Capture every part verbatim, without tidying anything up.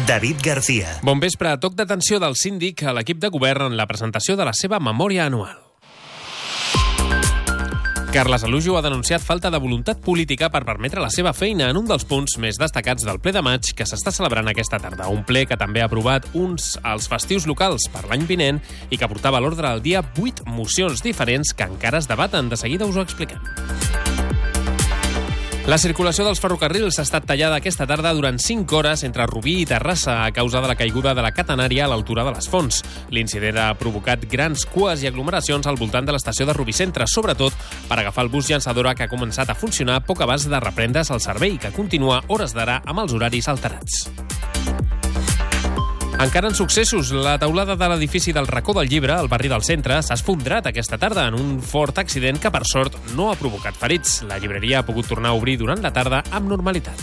David García. Bon vespre. Toc d'atenció del síndic a l'equip de govern en la presentació de la seva memòria anual. Carles Alujo ha denunciat falta de voluntat política per permetre la seva feina en un dels punts més destacats del ple de maig que s'està celebrant aquesta tarda. Un ple que també ha aprovat uns als festius locals per l'any vinent i que portava a l'ordre del dia vuit mocions diferents que encara es debaten. De seguida us ho expliquem. La circulació dels ferrocarrils ha estat tallada aquesta tarda durant cinc hores entre Rubí i Terrassa a causa de la caiguda de la catenària a l'altura de les Fonts. L'incident ha provocat grans cues i aglomeracions al voltant de l'estació de Rubí Centre, sobretot per agafar el bus llançadora que ha començat a funcionar poc abans de reprendre's el servei, que continua hores d'ara amb els horaris alterats. Encara en successos, la teulada de l'edifici del Racó del Llibre, al barri del Centre, s'ha esfondrat aquesta tarda en un fort accident que, per sort, no ha provocat ferits. La llibreria ha pogut tornar a obrir durant la tarda amb normalitat.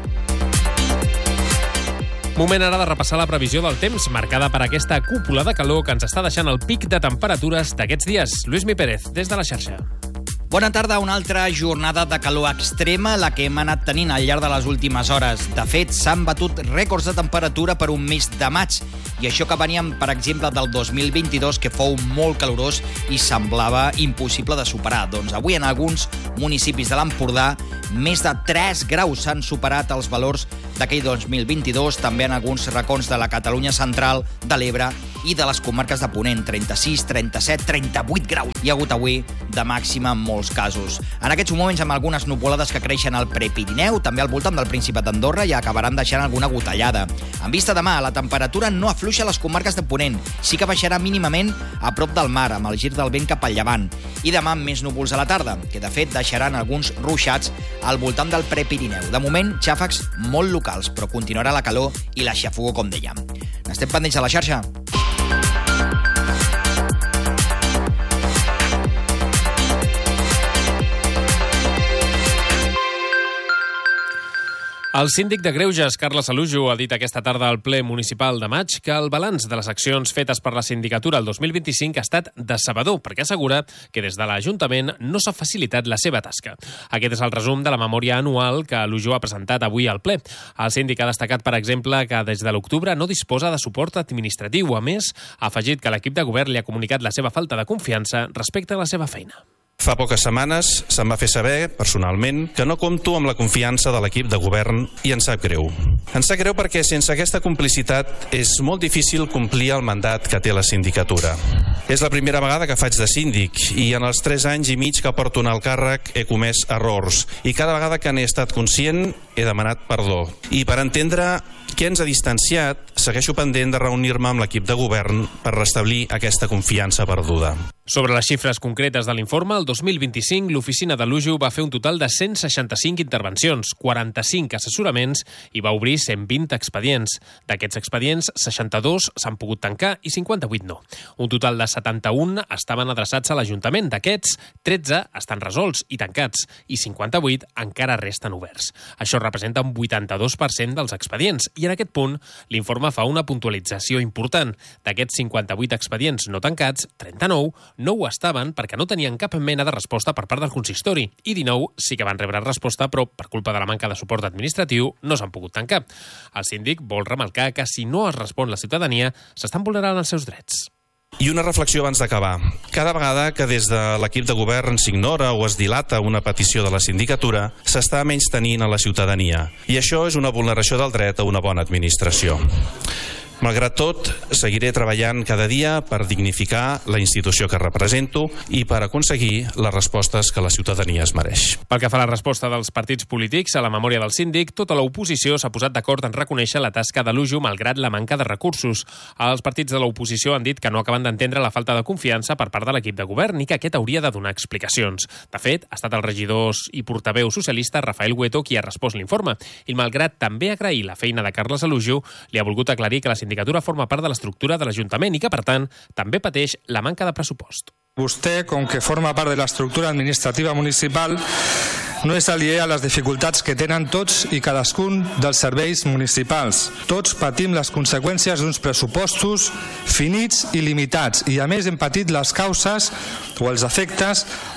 Moment ara de repassar la previsió del temps, marcada per aquesta cúpula de calor que ens està deixant el pic de temperatures d'aquests dies. Lluís Mi Pérez, des de la xarxa. Bona tarda, una altra jornada de calor extrema, la que hem anat tenint al llarg de les últimes hores. De fet, s'han batut rècords de temperatura per un mes de maig, i això que veníem, per exemple, del dos mil vint-i-dos, que fou molt calorós i semblava impossible de superar. Doncs avui en alguns municipis de l'Empordà, més de tres graus s'han superat els valors d'aquell dos mil vint-i-dos, també en alguns racons de la Catalunya central, de l'Ebre i de les comarques de Ponent, trenta-sis, trenta-set, trenta-vuit graus. Hi ha hagut avui de màxima en molts casos. En aquests moments amb algunes nuvolades que creixen al Prepirineu, també al voltant del Principat d'Andorra, i acabaran deixant alguna gotellada. En vista demà, la temperatura no afluixa a les comarques de Ponent, sí que baixarà mínimament a prop del mar, amb el gir del vent cap al llevant. I demà amb més núvols a la tarda, que de fet deixaran alguns ruixats al voltant del Prepirineu. De moment, xàfecs molt locals, però continuarà la calor i la xafogor, com dèiem. N'estem pendents a la xarxa. El síndic de Greuges, Carles Alujo, ha dit aquesta tarda al ple municipal de maig que el balanç de les accions fetes per la sindicatura el dos mil vint-i-cinc ha estat decebedor, perquè assegura que des de l'Ajuntament no s'ha facilitat la seva tasca. Aquest és el resum de la memòria anual que Alujo ha presentat avui al ple. El síndic ha destacat, per exemple, que des de l'octubre no disposa de suport administratiu. A més, ha afegit que l'equip de govern li ha comunicat la seva falta de confiança respecte a la seva feina. Fa poques setmanes se'm va fer saber, personalment, que no compto amb la confiança de l'equip de govern i em sap greu. Em sap greu perquè sense aquesta complicitat és molt difícil complir el mandat que té la sindicatura. És la primera vegada que faig de síndic i en els tres anys i mig que porto en el càrrec he comès errors i cada vegada que n'he estat conscient he demanat perdó. I per entendre què ens ha distanciat, segueixo pendent de reunir-me amb l'equip de govern per restablir aquesta confiança perduda. Sobre les xifres concretes de l'informe, el dos mil vint-i-cinc l'oficina d'Alujo va fer un total de cent seixanta-cinc intervencions, quaranta-cinc assessoraments i va obrir cent vint expedients. D'aquests expedients, seixanta-dos s'han pogut tancar i cinquanta-vuit no. Un total de setanta-un estaven adreçats a l'Ajuntament. D'aquests, tretze estan resolts i tancats i cinquanta-vuit encara resten oberts. Això representa un vuitanta-dos per cent dels expedients i en aquest punt l'informe fa una puntualització important. D'aquests cinquanta-vuit expedients no tancats, trenta-nou no ho estaven perquè no tenien cap mena de resposta per part del consistori i dinou sí que van rebre resposta, però per culpa de la manca de suport administratiu no s'han pogut tancar. El síndic vol remarcar que si no es respon la ciutadania s'estan vulnerant els seus drets. I una reflexió abans d'acabar. Cada vegada que des de l'equip de govern s'ignora o es dilata una petició de la sindicatura, s'està menystenint a la ciutadania. I això és una vulneració del dret a una bona administració. Malgrat tot, seguiré treballant cada dia per dignificar la institució que represento i per aconseguir les respostes que la ciutadania es mereix. Pel que fa a la resposta dels partits polítics a la memòria del síndic, tota l'oposició s'ha posat d'acord en reconèixer la tasca d'Alujo malgrat la manca de recursos. Els partits de l'oposició han dit que no acaben d'entendre la falta de confiança per part de l'equip de govern i que aquest hauria de donar explicacions. De fet, ha estat el regidor i portaveu socialista Rafael Hueto qui ha respost l'informe i, malgrat també agrair la feina de Carles Alujo, li ha volgut aclarir que la sindicatura forma part de l'estructura de l'Ajuntament i que, per tant, també pateix la manca de pressupost. Vostè, com que forma part de l'estructura administrativa municipal, no és aliè a les dificultats que tenen tots i cadascun dels serveis municipals. Tots patim les conseqüències d'uns pressupostos finits i limitats i, a més, hem patit les causes o els efectes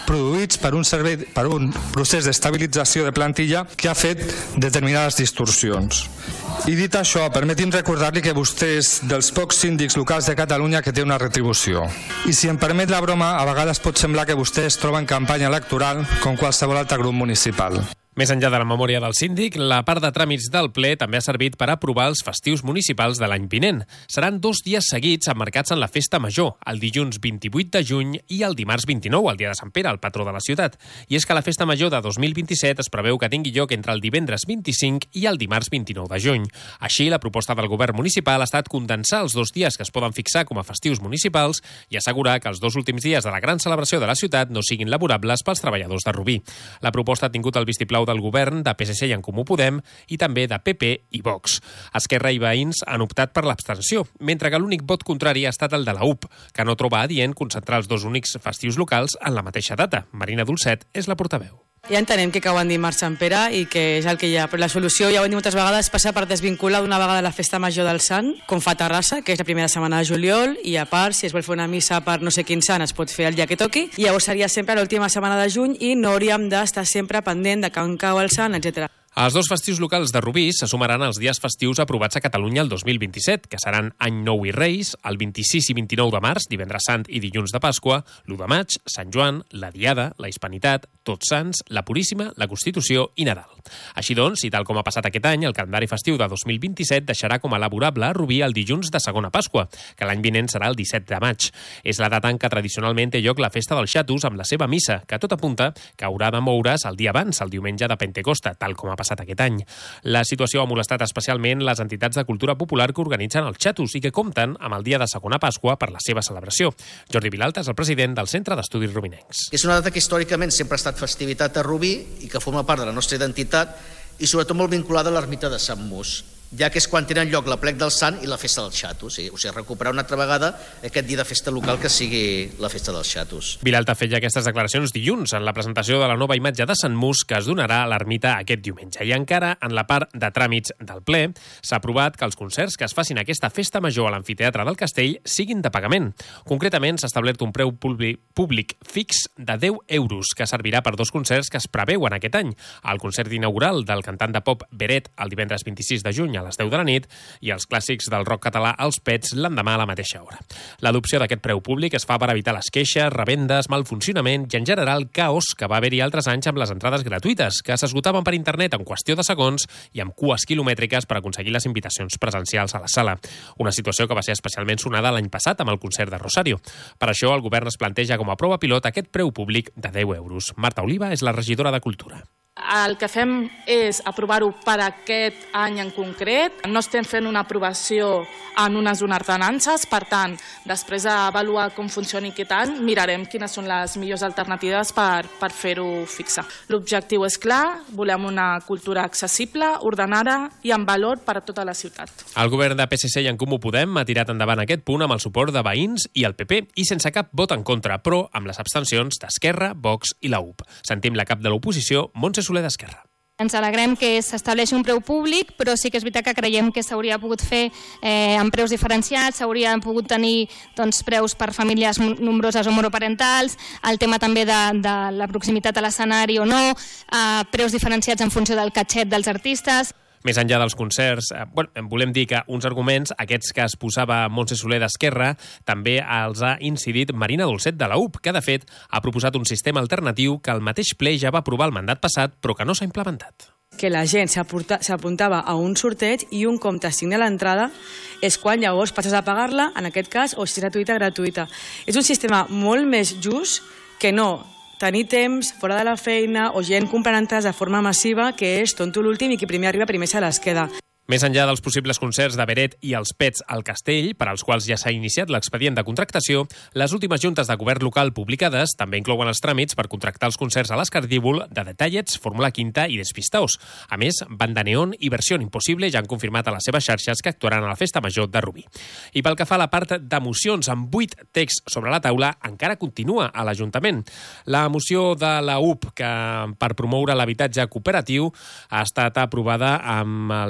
produïts per un, servei, per un procés d'estabilització de plantilla que ha fet determinades distorsions. I dit això, permeti'm recordar-li que vostè és dels pocs síndics locals de Catalunya que té una retribució. I si em permet la broma, a vegades pot semblar que vostè es troba en campanya electoral com qualsevol altre grup municipal. Més enllà de la memòria del síndic, la part de tràmits del ple també ha servit per aprovar els festius municipals de l'any vinent. Seran dos dies seguits emmarcats en la festa major, el dilluns vint-i-vuit de juny i el dimarts vint-i-nou, el dia de Sant Pere, el patró de la ciutat. I és que la festa major de dos mil vint-i-set es preveu que tingui lloc entre el divendres vint-i-cinc i el dimarts vint-i-nou de juny. Així, la proposta del govern municipal ha estat condensar els dos dies que es poden fixar com a festius municipals i assegurar que els dos últims dies de la gran celebració de la ciutat no siguin laborables pels treballadors de Rubí. La proposta ha tingut el vistiplau del govern, de P S C i En Comú Podem, i també de P P i Vox. Esquerra i veïns han optat per l'abstenció, mentre que l'únic vot contrari ha estat el de la U P, que no troba adient concentrar els dos únics festius locals en la mateixa data. Marina Dolcet és la portaveu. Ja entenem que cau en dimarts Sant Pere i que és el que hi ha, però la solució, ja ho hem dit moltes vegades, passa per desvincular d'una vegada la festa major del Sant, com fa Terrassa, que és la primera setmana de juliol, i a part, si es vol fer una missa per no sé quin sant, es pot fer el dia que toqui, i llavors seria sempre l'última setmana de juny i no hauríem d'estar sempre pendent de quan cau el Sant, etcètera. Els dos festius locals de Rubí se sumaran als dies festius aprovats a Catalunya el dos mil vint-i-set, que seran Any Nou i Reis, el vint-i-sis i vint-i-nou de març, divendres sant i dilluns de Pasqua, l'u de maig, Sant Joan, la Diada, la Hispanitat, Tots Sants, la Puríssima, la Constitució i Nadal. Així doncs, i tal com ha passat aquest any, el calendari festiu de dos mil vint-i-set deixarà com a laborable a Rubí el dilluns de segona Pasqua, que l'any vinent serà el disset de maig. És la data en què tradicionalment té lloc la festa dels xatos amb la seva missa, que tot apunta que haurà de moure's el dia abans, el diumenge de Pentecosta, tal com ha passat aquest any. La situació ha molestat especialment les entitats de cultura popular que organitzen els xatos i que compten amb el dia de segona Pasqua per la seva celebració. Jordi Vilalta és el president del Centre d'Estudis Rubinencs. És una data que històricament sempre ha estat festivitat a Rubí i que forma part de la nostra identitat i sobretot molt vinculada a l'ermita de Sant Mus, ja que és quan tenen lloc la plec del Sant i la festa dels xatos. O sigui, recuperar una altra vegada aquest dia de festa local que sigui la festa dels xatos. Vilalta feia aquestes declaracions dilluns en la presentació de la nova imatge de Sant Mus que es donarà a l'ermita aquest diumenge. I encara, en la part de tràmits del ple, s'ha aprovat que els concerts que es facin a aquesta festa major a l'amfiteatre del Castell siguin de pagament. Concretament, s'ha establert un preu públic fix de deu euros que servirà per dos concerts que es preveuen aquest any. El concert inaugural del cantant de pop Beret el divendres vint-i-sis de juny a les deu de la nit i els clàssics del rock català Els Pets l'endemà a la mateixa hora. L'adopció d'aquest preu públic es fa per evitar les queixes, revendes, mal funcionament i en general caos que va haver-hi altres anys amb les entrades gratuïtes, que s'esgotaven per internet en qüestió de segons i amb cues quilomètriques per aconseguir les invitacions presencials a la sala. Una situació que va ser especialment sonada l'any passat amb el concert de Rosario. Per això el govern es planteja com a prova pilot aquest preu públic de deu euros. Marta Oliva és la regidora de Cultura. El que fem és aprovar-ho per aquest any en concret. No estem fent una aprovació en unes ordenances, per tant, després d'avaluar com funcioni aquest any, mirarem quines són les millors alternatives per, per fer-ho fixar. L'objectiu és clar, volem una cultura accessible, ordenada i amb valor per a tota la ciutat. El govern de P S C i En Comú Podem ha tirat endavant aquest punt amb el suport de veïns i el P P, i sense cap vot en contra, però amb les abstencions d'Esquerra, Vox i la U P. Sentim la cap de l'oposició, Montse Soler d'Esquerra. Ens alegrem que s'estableixi un preu públic, però sí que és veritat que creiem que s'hauria pogut fer eh, amb preus diferenciats, s'hauria pogut tenir doncs, preus per famílies nombroses o monoparentals, el tema també de, de la proximitat a l'escenari o no, eh, preus diferenciats en funció del catxet dels artistes. Més enllà dels concerts, eh, bueno, volem dir que uns arguments, aquests que es posava Montse Soler d'Esquerra, també els ha incidit Marina Dolcet de la U P, que de fet ha proposat un sistema alternatiu que el mateix ple ja va aprovar el mandat passat, però que no s'ha implementat. Que la gent s'apuntava a un sorteig i un cop t'assigna l'entrada és quan llavors passes a pagar-la, en aquest cas, o si és gratuïta, gratuïta. És un sistema molt més just que no tenir temps fora de la feina o gent comprant entrades de forma massiva, que és tonto l'últim i qui primer arriba primer se les queda. Més enllà dels possibles concerts de Beret i els Pets al Castell, per als quals ja s'ha iniciat l'expedient de contractació, les últimes juntes de govern local publicades també inclouen els tràmits per contractar els concerts a l'Escardíbol de Detallets, Fórmula Quinta i Despistaos. A més, Banda Neón i Versió Impossible ja han confirmat a les seves xarxes que actuaran a la Festa Major de Rubí. I pel que fa a la part d'emocions, amb vuit texts sobre la taula, encara continua a l'Ajuntament. La moció de la U P, que per promoure l'habitatge cooperatiu, ha estat aprovada amb les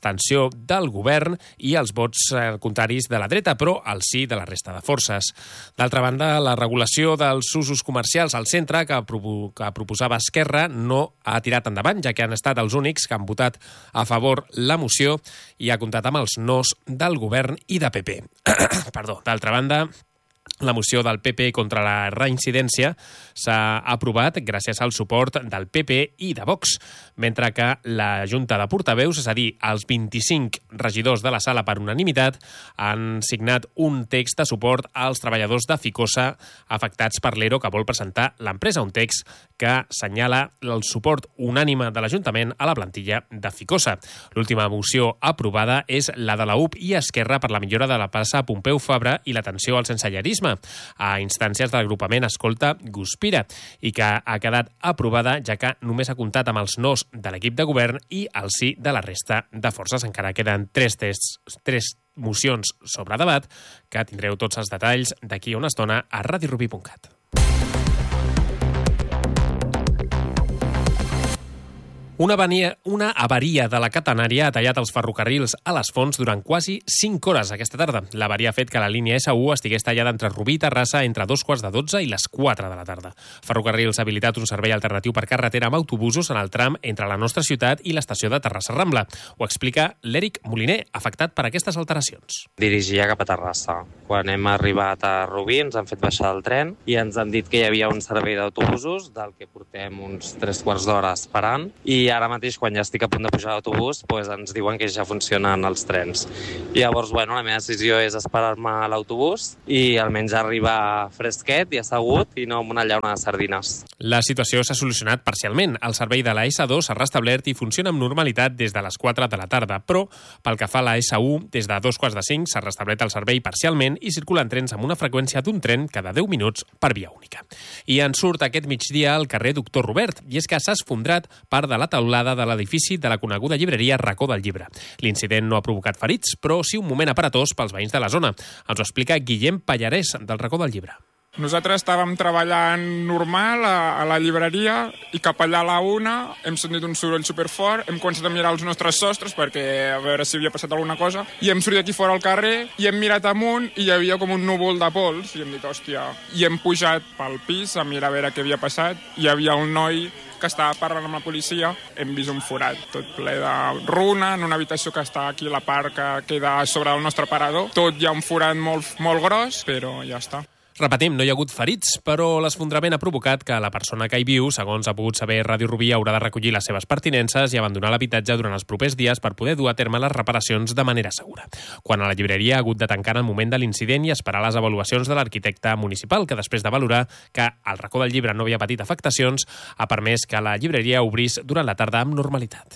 l'abstenció del govern i els vots contraris de la dreta, però al sí de la resta de forces. D'altra banda, la regulació dels usos comercials al centre que, que proposava Esquerra no ha tirat endavant, ja que han estat els únics que han votat a favor la moció i ha comptat amb els nos del govern i de P P. Perdó. D'altra banda, la moció del P P contra la reincidència s'ha aprovat gràcies al suport del P P i de Vox, mentre que la Junta de Portaveus, és a dir, els vint-i-cinc regidors de la sala per unanimitat, han signat un text de suport als treballadors de Ficosa afectats per l'E R O que vol presentar l'empresa, un text que assenyala el suport unànime de l'Ajuntament a la plantilla de Ficosa. L'última moció aprovada és la de la U P i Esquerra per la millora de la plaça Pompeu Fabra i l'atenció al sensellarisme, a instàncies de l'agrupament Escolta Guspira, i que ha quedat aprovada ja que només ha comptat amb els nos de l'equip de govern i el sí de la resta de forces. Encara queden tres tests, tres mocions sobre debat, que tindreu tots els detalls d'aquí a una estona a radio rubí punt cat. Una, avaria, una avaria de la catenària ha tallat els ferrocarrils a les Fonts durant quasi cinc hores aquesta tarda. L'avaria ha fet que la línia S u estigués tallada entre Rubí i Terrassa entre dos quarts de dotze i les quatre de la tarda. Ferrocarrils ha habilitat un servei alternatiu per carretera amb autobusos en el tram entre la nostra ciutat i l'estació de Terrassa-Rambla. Ho explica l'Eric Moliner, afectat per aquestes alteracions. Dirigia cap a Terrassa. Quan hem arribat a Rubí ens han fet baixar del tren i ens han dit que hi havia un servei d'autobusos del que portem uns tres quarts d'hora esperant, i ara mateix, quan ja estic a punt de pujar a l'autobús, doncs ens diuen que ja funcionen els trens. I llavors, bueno, la meva decisió és esperar-me a l'autobús i almenys arribar fresquet i assegut i no amb una llauna de sardines. La situació s'ha solucionat parcialment. El servei de la S dos s'ha restablert i funciona amb normalitat des de les quatre de la tarda, però pel que fa a la S u, des de dos quarts de cinc s'ha restablert el servei parcialment i circulen trens amb una freqüència d'un tren cada deu minuts per via única. I en surt aquest migdia al carrer Doctor Robert, i és que s'ha esfondrat part de la taulada de l'edifici de la coneguda llibreria Racó del Llibre. L'incident no ha provocat ferits, però sí un moment aparatós pels veïns de la zona. Ens ho explica Guillem Pallarès, del Racó del Llibre. Nosaltres estàvem treballant normal a, a la llibreria i cap allà a la una hem sentit un soroll superfort, hem començat a mirar els nostres sostres perquè a veure si havia passat alguna cosa i hem sortit aquí fora al carrer i hem mirat amunt i hi havia com un núvol de pols i hem dit, hòstia, i hem pujat pel pis a mirar a veure què havia passat. Hi havia un noi que estava parlant amb la policia, hem vist un forat tot ple de runa en una habitació que està aquí a la part que queda sobre el nostre parador. Tot hi ha un forat molt, molt gros, però ja està. Repetim, no hi ha hagut ferits, però l'esfondrament ha provocat que la persona que hi viu, segons ha pogut saber Ràdio Rubí, haurà de recollir les seves pertinences i abandonar l'habitatge durant els propers dies per poder dur a terme les reparacions de manera segura. Quan a la llibreria ha hagut de tancar en el moment de l'incident i esperar les avaluacions de l'arquitecte municipal, que després de valorar que el Racó del Llibre no havia patit afectacions, ha permès que la llibreria obrís durant la tarda amb normalitat.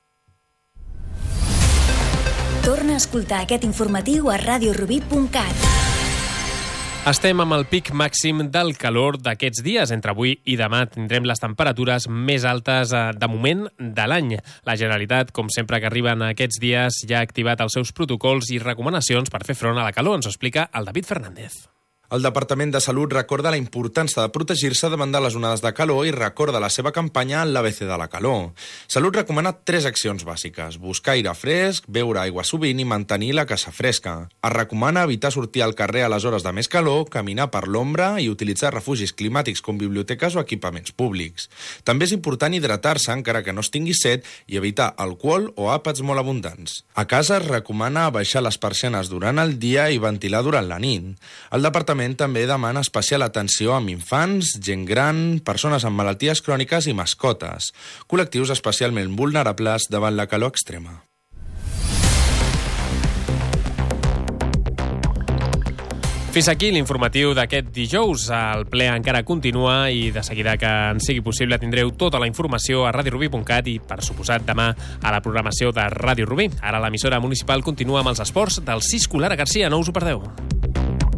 Torna a escoltar aquest informatiu a radio rubí punt cat. Estem amb el pic màxim del calor d'aquests dies. Entre avui i demà tindrem les temperatures més altes de moment de l'any. La Generalitat, com sempre que arriben aquests dies, ja ha activat els seus protocols i recomanacions per fer front a la calor. Ens ho explica el David Fernández. El Departament de Salut recorda la importància de protegir-se davant de les onades de calor i recorda la seva campanya en l'A B C de la calor. Salut recomana tres accions bàsiques: buscar aire fresc, beure aigua sovint i mantenir la casa fresca. Es recomana evitar sortir al carrer a les hores de més calor, caminar per l'ombra i utilitzar refugis climàtics com biblioteques o equipaments públics. També és important hidratar-se encara que no es tingui set i evitar alcohol o àpats molt abundants. A casa es recomana abaixar les persianes durant el dia i ventilar durant la nit. El Departament també demana especial atenció amb infants, gent gran, persones amb malalties cròniques i mascotes, col·lectius especialment vulnerables davant la calor extrema. Fins aquí l'informatiu d'aquest dijous. El ple encara continua i de seguida que en sigui possible tindreu tota la informació a radio rubí punt cat i, per suposat, demà a la programació de Ràdio Rubí. Ara l'emissora municipal continua amb els esports del Cisco Lara Garcia. No us ho perdeu.